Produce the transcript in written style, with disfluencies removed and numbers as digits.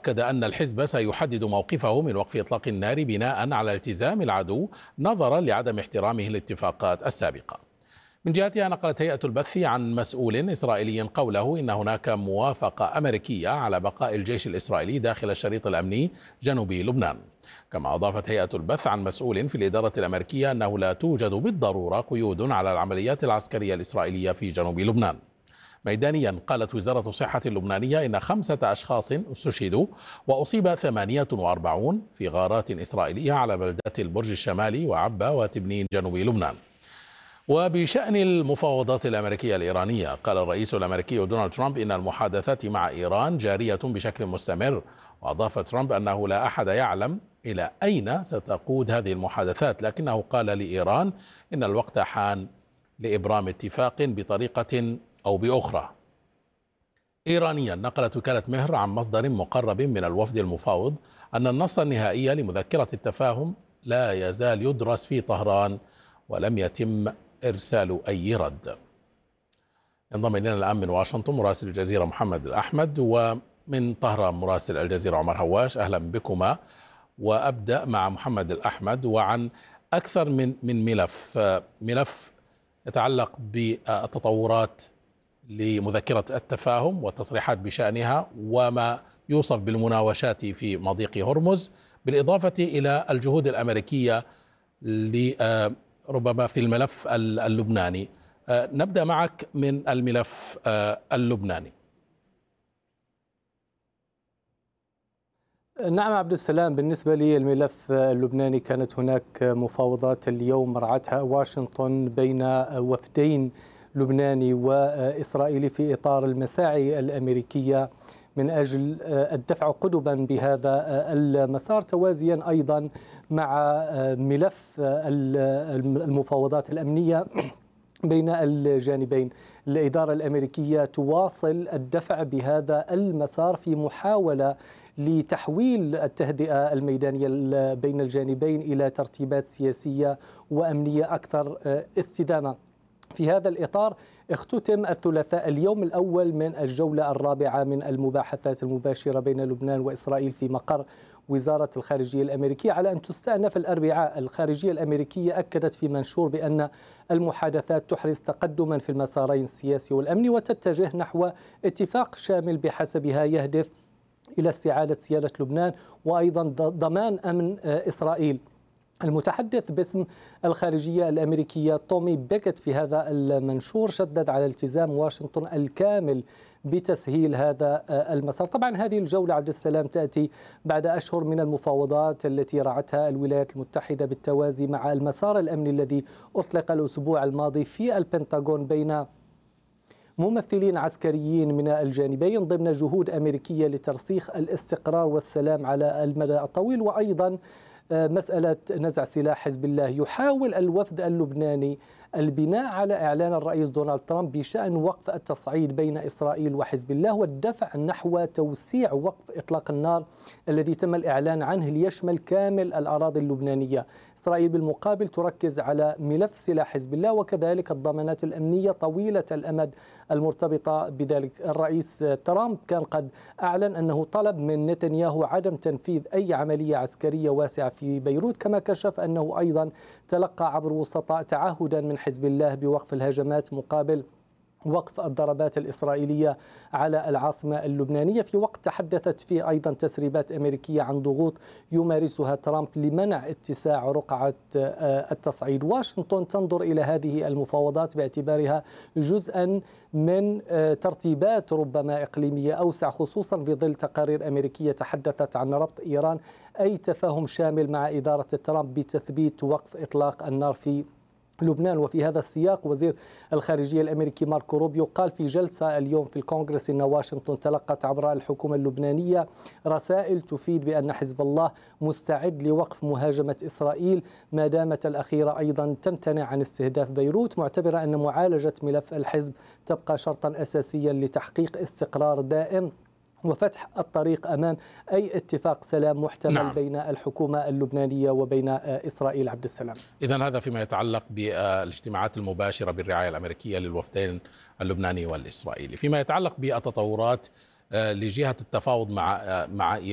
وأكد أن الحزب سيحدد موقفه من وقف إطلاق النار بناء على التزام العدو نظرا لعدم احترامه الاتفاقات السابقة. من جهتها نقلت هيئة البث عن مسؤول إسرائيلي قوله إن هناك موافقة أمريكية على بقاء الجيش الإسرائيلي داخل الشريط الأمني جنوبي لبنان. كما أضافت هيئة البث عن مسؤول في الإدارة الأمريكية أنه لا توجد بالضرورة قيود على العمليات العسكرية الإسرائيلية في جنوب لبنان. ميدانيا قالت وزارة الصحة اللبنانية إن 5 أشخاص استشهدوا وأصيب 48 في غارات إسرائيلية على بلدات البرج الشمالي وعبا وتبنين جنوب لبنان. وبشأن المفاوضات الأمريكية الإيرانية قال الرئيس الأمريكي دونالد ترامب إن المحادثات مع إيران جارية بشكل مستمر. وأضاف ترامب أنه لا أحد يعلم إلى أين ستقود هذه المحادثات، لكنه قال لإيران إن الوقت حان لإبرام اتفاق بطريقة أو بأخرى. إيرانيا نقلت وكالة مهر عن مصدر مقرب من الوفد المفاوض أن النص النهائي لمذكرة التفاهم لا يزال يدرس في طهران ولم يتم إرسال أي رد. ينضم إلينا الآن من واشنطن مراسل الجزيرة محمد الأحمد، ومن طهران مراسل الجزيرة عمر هواش. أهلا بكما. وأبدأ مع محمد الأحمد وعن أكثر من ملف يتعلق بالتطورات لمذكرة التفاهم والتصريحات بشأنها وما يوصف بالمناوشات في مضيق هرمز، بالإضافة إلى الجهود الأمريكية ربما في الملف اللبناني. نبدأ معك من الملف اللبناني. نعم عبد السلام، بالنسبة لي الملف اللبناني كانت هناك مفاوضات اليوم رعتها واشنطن بين وفدين لبناني وإسرائيلي في إطار المساعي الأمريكية من أجل الدفع قدما بهذا المسار، توازيا أيضا مع ملف المفاوضات الأمنية بين الجانبين. الإدارة الأمريكية تواصل الدفع بهذا المسار في محاولة لتحويل التهدئة الميدانية بين الجانبين إلى ترتيبات سياسية وأمنية أكثر استدامة. في هذا الإطار اختتم الثلاثاء اليوم الأول من الجولة الرابعة من المباحثات المباشرة بين لبنان وإسرائيل في مقر وزارة الخارجية الأمريكية، على أن تستأنف الأربعاء. الخارجية الأمريكية أكدت في منشور بأن المحادثات تحرز تقدما في المسارين السياسي والأمني وتتجه نحو اتفاق شامل بحسبها يهدف إلى استعادة سيادة لبنان وأيضا ضمان أمن إسرائيل. المتحدث باسم الخارجية الأمريكية تومي بيكت في هذا المنشور شدد على التزام واشنطن الكامل بتسهيل هذا المسار. طبعا هذه الجولة عبد السلام تأتي بعد أشهر من المفاوضات التي رعتها الولايات المتحدة بالتوازي مع المسار الأمني الذي أطلق الأسبوع الماضي في البنتاغون بين ممثلين عسكريين من الجانبين ضمن جهود أمريكية لترسيخ الاستقرار والسلام على المدى الطويل، وأيضا مسألة نزع سلاح حزب الله. يحاول الوفد اللبناني البناء على إعلان الرئيس دونالد ترامب بشأن وقف التصعيد بين إسرائيل وحزب الله والدفع نحو توسيع وقف إطلاق النار الذي تم الإعلان عنه ليشمل كامل الأراضي اللبنانية. إسرائيل بالمقابل تركز على ملف سلاح حزب الله وكذلك الضمانات الأمنية طويلة الأمد المرتبطة بذلك. الرئيس ترامب كان قد أعلن أنه طلب من نتنياهو عدم تنفيذ أي عملية عسكرية واسعة في بيروت، كما كشف أنه أيضا تلقى عبر وسطاء تعهدا من حزب الله بوقف الهجمات مقابل وقف الضربات الإسرائيلية على العاصمة اللبنانية، في وقت تحدثت فيه أيضا تسريبات أمريكية عن ضغوط يمارسها ترامب لمنع اتساع رقعة التصعيد. واشنطن تنظر إلى هذه المفاوضات باعتبارها جزءا من ترتيبات ربما إقليمية أوسع، خصوصا في ظل تقارير أمريكية تحدثت عن ربط إيران أي تفاهم شامل مع إدارة ترامب بتثبيت وقف إطلاق النار في لبنان. وفي هذا السياق وزير الخارجية الأمريكي ماركو روبيو قال في جلسة اليوم في الكونغرس إن واشنطن تلقت عبر الحكومة اللبنانية رسائل تفيد بأن حزب الله مستعد لوقف مهاجمة إسرائيل ما دامت الأخيرة أيضا تمتنع عن استهداف بيروت، معتبرة أن معالجة ملف الحزب تبقى شرطا أساسيا لتحقيق استقرار دائم وفتح الطريق أمام أي اتفاق سلام محتمل بين الحكومة اللبنانية وبين إسرائيل. عبد السلام، إذن هذا فيما يتعلق بالاجتماعات المباشرة بالرعاية الأمريكية للوفدين اللبناني والإسرائيلي. فيما يتعلق بالتطورات لجهة التفاوض مع